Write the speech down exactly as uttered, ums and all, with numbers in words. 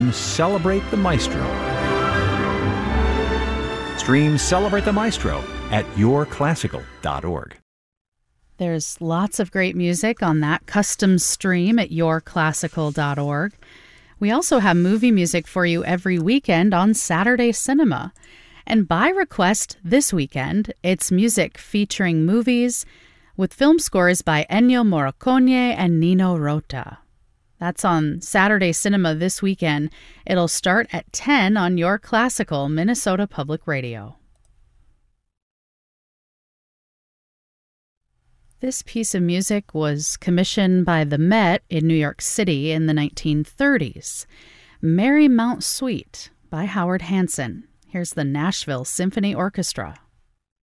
Celebrate the Maestro. Stream Celebrate the Maestro at your classical dot org. There's lots of great music on that custom stream at your classical dot org. We also have movie music for you every weekend on Saturday Cinema. And by request this weekend, it's music featuring movies with film scores by Ennio Morricone and Nino Rota. That's on Saturday Cinema this weekend. It'll start at ten on Your Classical Minnesota Public Radio. This piece of music was commissioned by the Met in New York City in the nineteen thirties. Marymount Suite by Howard Hanson. Here's the Nashville Symphony Orchestra.